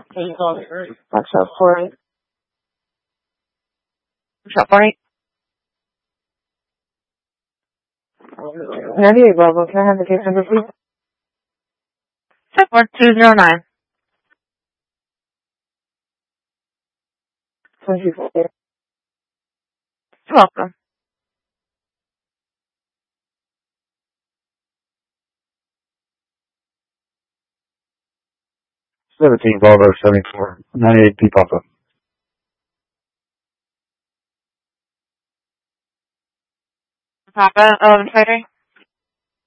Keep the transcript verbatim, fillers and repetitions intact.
Watch out for it. Watch out for it. ninety-eight Bravo, can I have the case number, please? seven four two zero nine. twenty-four. You're welcome. seventeen Bravo seventy-four, ninety-eight P Papa. Papa, eleven five three.